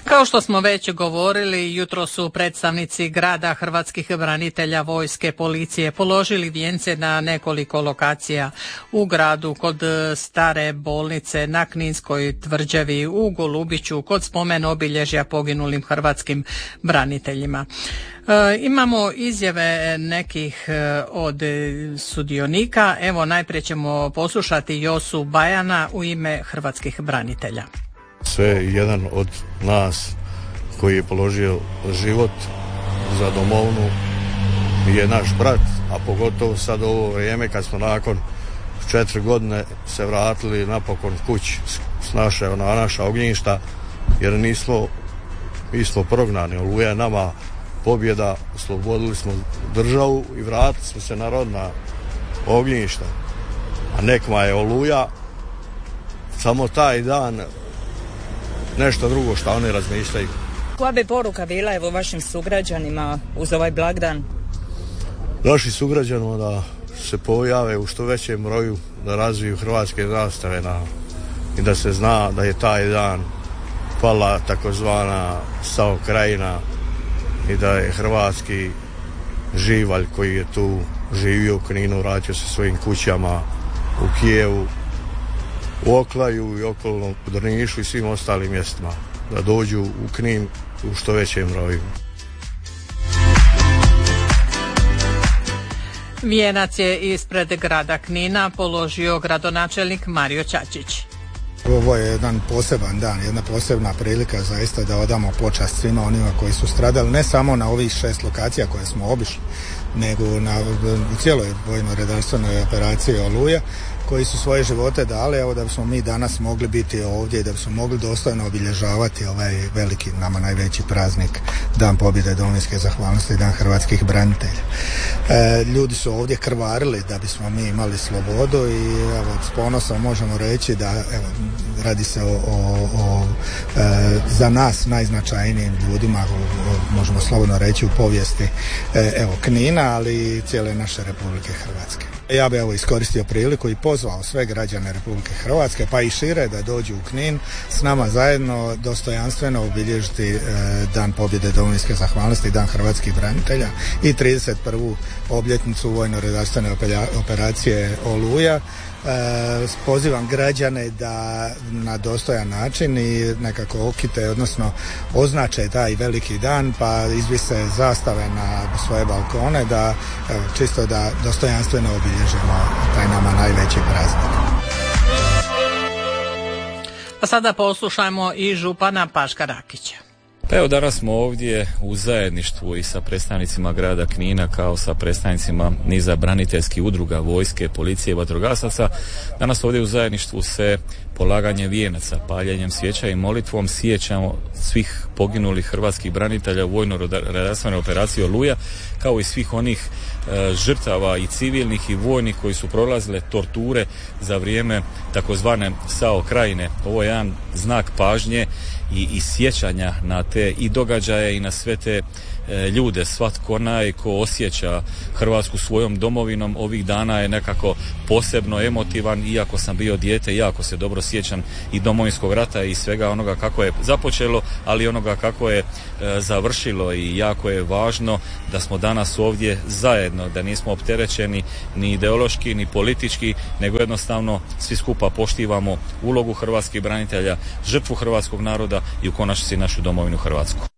Kao što smo već govorili, jutro su predstavnici grada, hrvatskih branitelja, vojske, policije položili vijence na nekoliko lokacija u gradu, kod stare bolnice, na Kninskoj tvrđavi, u Golubiću, kod spomen obilježja poginulim hrvatskim braniteljima. Imamo izjave nekih od sudionika. Evo, najprije ćemo poslušati Josu Bajana u ime hrvatskih branitelja. Sve jedan od nas koji je položio život za domovinu je naš brat, a pogotovo sad ovo vrijeme kad smo nakon 4 godine se vratili napokon kući s naša ognjišta, jer mi smo prognani. Oluja je nama pobjeda, oslobodili smo državu i vratili smo se na rodna ognjišta. A nekma je Oluja samo taj dan nešto drugo što oni razmišljaju. Koja bi poruka bila evo vašim sugrađanima uz ovaj blagdan? Našim sugrađanima da se pojave u što većem broju, da razviju hrvatske zastave i da se zna da je taj dan pala takozvana SAO Krajina i da je hrvatski živalj koji je tu živio u Kninu vratio se svojim kućama u Kijevu, u Oklaju i okolnom Drnišu i svim ostalim mjestima, da dođu u Knin u što većem broju. Vijenac je ispred grada Knina položio gradonačelnik Mario Čačić. Ovo je jedan poseban dan, jedna posebna prilika zaista da odamo počast svima onima koji su stradali, ne samo na ovih 6 lokacija koje smo obišli, nego u cijeloj vojno-redarstvenoj operaciji Oluja, koji su svoje živote dali, evo da bismo mi danas mogli biti ovdje i da bismo mogli dostojno obilježavati ovaj veliki, nama najveći praznik, Dan pobjede domovinske zahvalnosti i Dan hrvatskih branitelja. Ljudi su ovdje krvarili da bismo mi imali slobodu i evo, s ponosom možemo reći da evo, radi se o za nas najznačajnijim ljudima, možemo slobodno reći u povijesti evo Knina, ali i cijele naše Republike Hrvatske. Ja bih evo iskoristio priliku i pozvao sve građane Republike Hrvatske, pa i šire, da dođu u Knin s nama zajedno dostojanstveno obilježiti Dan pobjede domovinske zahvalnosti i Dan hrvatskih branitelja i 31. obljetnicu vojno-redarstvene operacije Oluja. Pozivam građane da na dostojan način i nekako okite, odnosno označe taj veliki dan, pa izvise zastave na svoje balkone, da čisto da dostojanstveno obilježimo taj nama najveći praznik. A sada poslušajmo i župana Paška Rakića. Pa evo, danas smo ovdje u zajedništvu i sa predstavnicima grada Knina, kao sa predstavnicima niza braniteljskih udruga, vojske, policije i vatrogasaca. Danas ovdje u zajedništvu se polaganjem vijenaca, paljenjem svijeća i molitvom sjećamo svih poginulih hrvatskih branitelja u vojno-redarstvenoj operaciji Oluja, kao i svih onih žrtava i civilnih i vojnih koji su prolazile torture za vrijeme takozvane SAO Krajine. Ovo je jedan znak pažnje i sjećanja na te i događaje i na sve te ljude. Svatko onaj ko osjeća Hrvatsku svojom domovinom ovih dana je nekako posebno emotivan, iako sam bio dijete, jako se dobro sjećam i Domovinskog rata i svega onoga kako je započelo, ali i onoga kako je završilo, i jako je važno da smo danas ovdje zajedno, da nismo opterećeni ni ideološki ni politički, nego jednostavno svi skupa poštivamo ulogu hrvatskih branitelja, žrtvu hrvatskog naroda i u konačnici našu domovinu Hrvatsku.